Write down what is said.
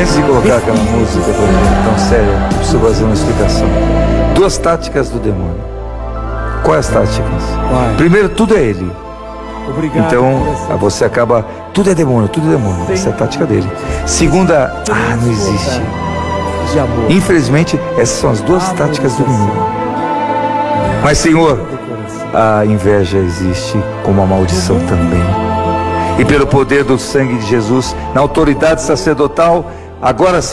Antes de colocar aquela música tão séria, eu preciso fazer uma explicação. 2 táticas do demônio. Quais as táticas? Primeiro, tudo é ele. Obrigado. Então, você acaba... Tudo é demônio, tudo é demônio. Essa é a tática dele. Segunda, não existe. De amor. Infelizmente, essas são as 2 táticas do inimigo. Mas, Senhor, a inveja existe como a maldição também. E pelo poder do sangue de Jesus, na autoridade sacerdotal, agora sim,